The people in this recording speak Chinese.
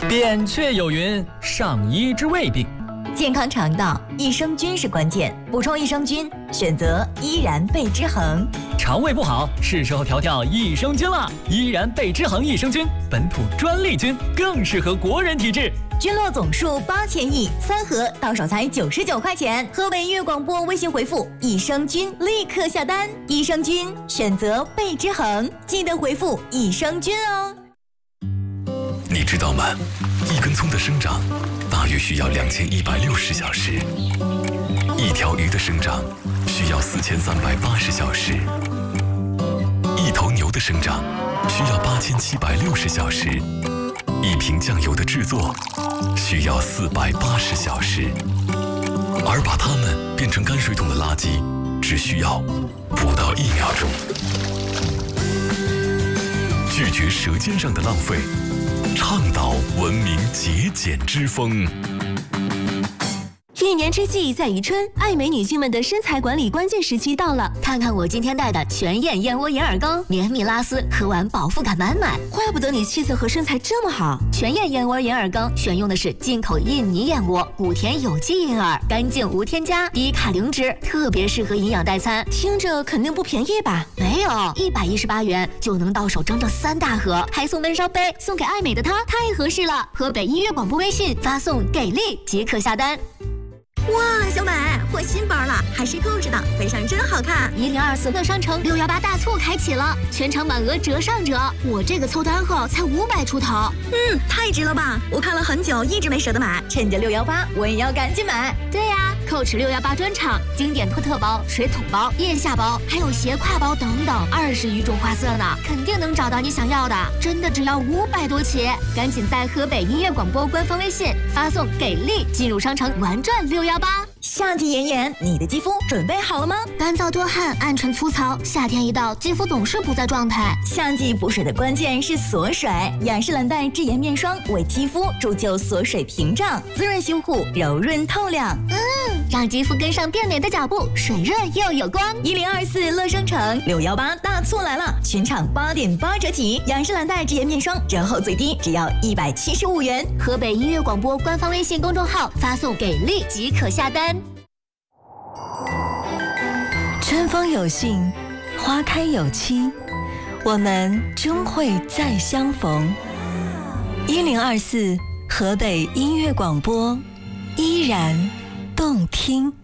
扁鹊有云：上医治未病。 健康肠道，益生菌是关键。补充益生菌，选择依然贝之恒。 肠胃不好，是时候调益生菌了。依然贝之恒益生菌，本土专利菌，更适合国人体质。 菌落总数8000亿，3盒到手才99块钱。河北音乐广播微信回复“益生菌”立刻下单。益生菌选择贝之恒，记得回复“益生菌”哦。 你知道吗？一根葱的生长大约需要2160小时，一条鱼的生长需要4380小时，一头牛的生长需要8760小时，一瓶酱油的制作需要480小时，而把它们变成泔水桶的垃圾只需要不到1秒钟。拒绝舌尖上的浪费，倡导文明节俭之风。 一年之计在于春，爱美女性们的身材管理关键时期到了。看看我今天带的全燕燕窝眼耳膏，绵密拉丝，喝完饱腹感满满。 怪不得你气色和身材这么好。 全燕燕窝眼耳膏选用的是进口印尼燕窝，谷田有机银耳，干净无添加，低卡零脂，特别适合营养代餐。 听着肯定不便宜吧？ 没有，118元就能到手整整3大盒，还送闷烧杯，送给爱美的她，太合适了。河北音乐广播微信发送给力即可下单。 哇，小美换新包了，还是购置的，背上真好看。 1024乐商城618大促开启了，全场满额折上折。我这个凑单后才500出头， 太值了吧！我看了很久，一直没舍得买，趁着618，我也要赶紧买。 对呀，Coach 618专场，经典托特包、水桶包、腋下包，还有斜挎包等等，20余种花色呢，肯定能找到你想要的。真的只要500多起，赶紧在河北音乐广播官方微信发送给力，进入商城玩转618。 夏季炎炎，你的肌肤准备好了吗？ 干燥多汗、暗沉粗糙，夏天一到，肌肤总是不在状态。 夏季补水的关键是锁水，雅诗兰黛智妍面霜为肌肤铸就锁水屏障，滋润修护，柔润透亮。 让肌肤跟上变美的脚步，水润又有光。 1024乐商城618大促来了，全场8.8折起，雅诗兰黛智妍面霜折后最低只要175元。 河北音乐广播官方微信公众号发送给力即可下单。 春风有信，花开有期，我们终会再相逢。1024河北音乐广播，依然动听。